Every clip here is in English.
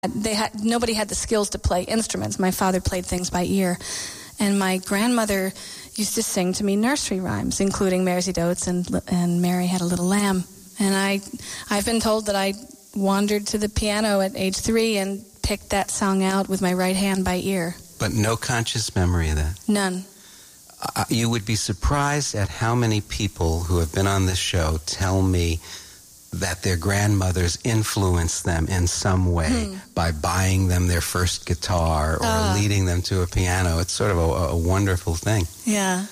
Nobody had the skills to play instruments. My father played things by ear. And my grandmother used to sing to me nursery rhymes, including Mare's Oats and Mary Had a Little Lamb. And I've been told that I wandered to the piano at age 3 and picked that song out with my right hand by ear. But no conscious memory of that? None. You would be surprised at how many people who have been on this show tell me that their grandmothers influenced them in some way by buying them their first guitar or leading them to a piano. It's sort of a wonderful thing. Yeah.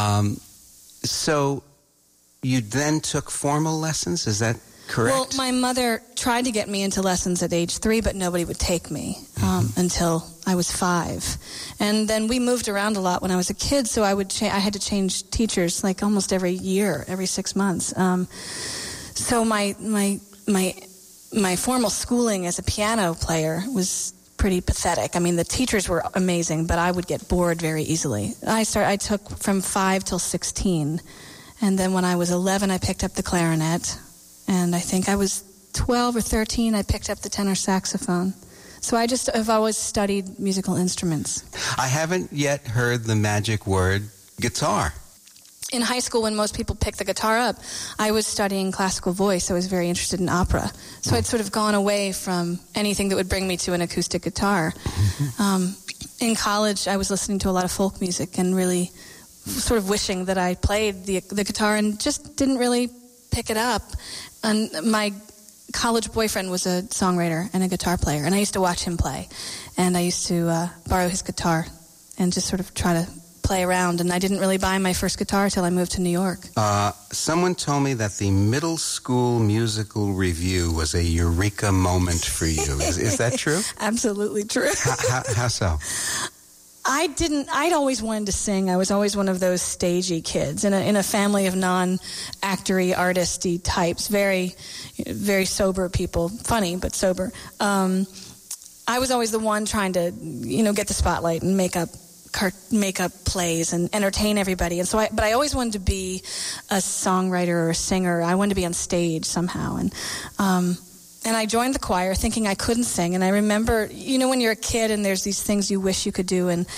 So you then took formal lessons, is that correct? Well, my mother tried to get me into lessons at age 3, but nobody would take me until I was 5. And then we moved around a lot when I was a kid, so I had to change teachers like almost every year, every 6 months. So my formal schooling as a piano player was pretty pathetic. I mean, the teachers were amazing, but I would get bored very easily. I took from 5 till 16, and then when I was 11, I picked up the clarinet, and I think I was 12 or 13, I picked up the tenor saxophone. So I've always studied musical instruments. I haven't yet heard the magic word guitar. In high school, when most people pick the guitar up, I was studying classical voice. I was very interested in opera. So I'd sort of gone away from anything that would bring me to an acoustic guitar. In college, I was listening to a lot of folk music and really sort of wishing that I played the guitar and just didn't really pick it up. And my college boyfriend was a songwriter and a guitar player, and I used to watch him play. And I used to borrow his guitar and just sort of try to play around, and I didn't really buy my first guitar till I moved to New York. Someone told me that the middle school musical review was a eureka moment for you. Is that true? Absolutely true. How so? I'd always wanted to sing. I was always one of those stagey kids in a family of non-actory, artisty types, very, very sober people, funny but sober. I was always the one trying to, get the spotlight and make up plays and entertain everybody. And so but I always wanted to be a songwriter or a singer. I wanted to be on stage somehow. And I joined the choir thinking I couldn't sing. And I remember, when you're a kid and there's these things you wish you could do. And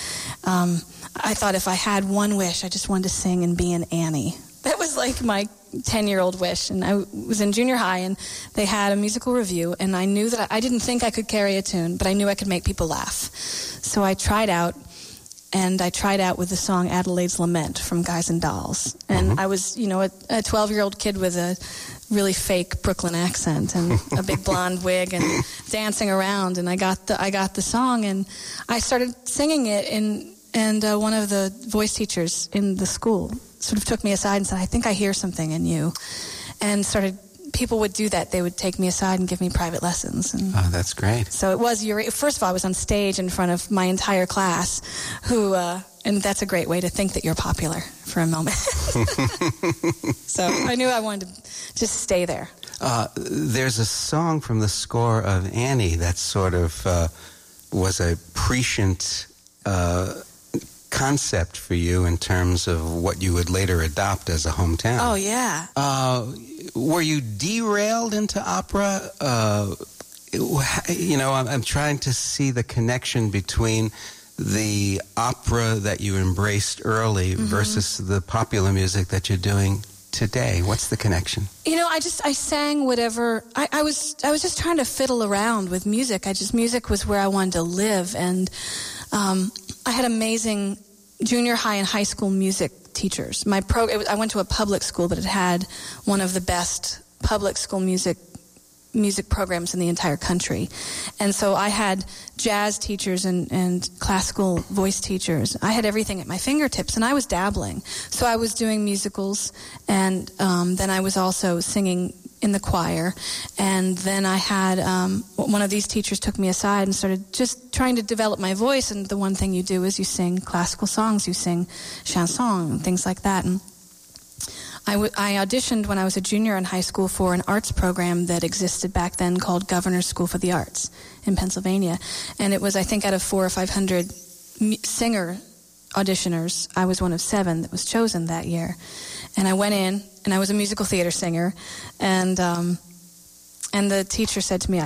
I thought if I had one wish, I just wanted to sing and be an Annie. That was like my 10-year-old wish. And I was in junior high, and they had a musical review. And I knew that I didn't think I could carry a tune, but I knew I could make people laugh. So I tried out. And I tried out with the song Adelaide's Lament from Guys and Dolls. And I was, a 12-year-old kid with a really fake Brooklyn accent and a big blonde wig and dancing around. And I got the song, and I started singing it. And one of the voice teachers in the school sort of took me aside and said, "I think I hear something in you." And people would do that. They would take me aside and give me private lessons. Oh, that's great. So it was, first of all, I was on stage in front of my entire class, and that's a great way to think that you're popular for a moment. So I knew I wanted to just stay there. There's a song from the score of Annie that sort of was a prescient concept for you in terms of what you would later adopt as a hometown. Oh, yeah. Were you derailed into opera? I'm trying to see the connection between the opera that you embraced early versus the popular music that you're doing today. What's the connection? I sang whatever. I was just trying to fiddle around with music. Music was where I wanted to live, and I had amazing junior high and high school music teachers. I went to a public school, but it had one of the best public school music programs in the entire country. And so I had jazz teachers and classical voice teachers. I had everything at my fingertips, and I was dabbling. So I was doing musicals, and then I was also singing in the choir. And then I had one of these teachers took me aside and started just trying to develop my voice. And the one thing you do is you sing classical songs, you sing chansons and things like that. And I auditioned when I was a junior in high school for an arts program that existed back then called Governor's School for the Arts in Pennsylvania. And it was, I think, out of 400 or 500 singer auditioners, I was one of 7 that was chosen that year. And I went in, and I was a musical theater singer. And the teacher said to me,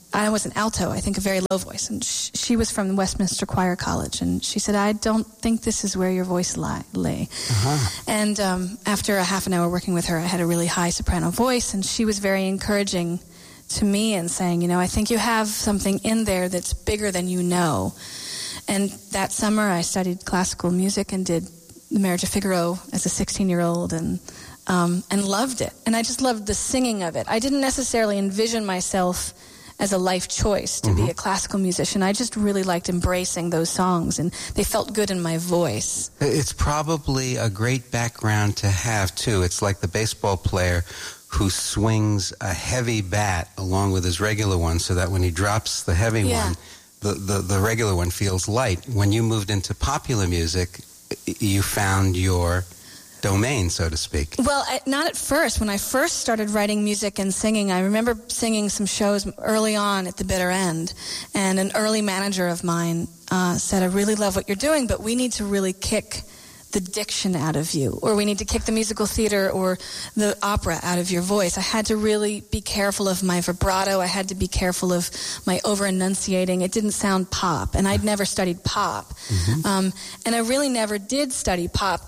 I was an alto, I think a very low voice, and she was from Westminster Choir College, and she said, I don't think this is where your voice lay. And after a half an hour working with her, I had a really high soprano voice, and she was very encouraging to me and saying, I think you have something in there that's bigger than you know. And that summer I studied classical music and did The Marriage of Figaro as a 16-year-old and loved it. And I just loved the singing of it. I didn't necessarily envision myself as a life choice to be a classical musician. I just really liked embracing those songs, and they felt good in my voice. It's probably a great background to have, too. It's like the baseball player who swings a heavy bat along with his regular one so that when he drops the heavy one, the regular one feels light. When you moved into popular music, you found your domain, so to speak. Well, not at first. When I first started writing music and singing, I remember singing some shows early on at the bitter end, and an early manager of mine said, I really love what you're doing, but we need to really kick the diction out of you, or we need to kick the musical theater or the opera out of your voice. I had to really be careful of my vibrato. I had to be careful of my over-enunciating. It didn't sound pop, and I'd never studied pop. And I really never did study pop.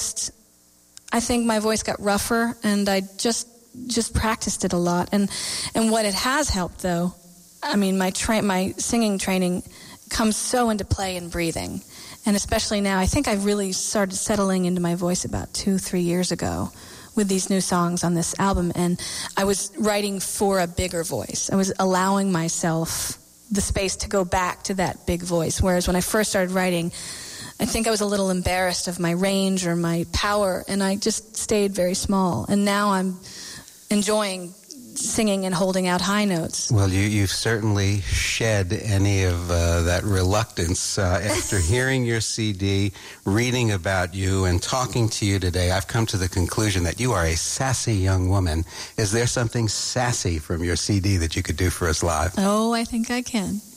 I think my voice got rougher, and I just practiced it a lot. And what it has helped, though, I mean, my singing training comes so into play in breathing. And especially now, I think I really started settling into my voice about 2-3 years ago with these new songs on this album. And I was writing for a bigger voice. I was allowing myself the space to go back to that big voice. Whereas when I first started writing, I think I was a little embarrassed of my range or my power, and I just stayed very small. And now I'm enjoying singing and holding out high notes. Well, you've certainly shed any of that reluctance. After hearing your CD, reading about you, and talking to you today, I've come to the conclusion that you are a sassy young woman. Is there something sassy from your CD that you could do for us live? Oh, I think I can.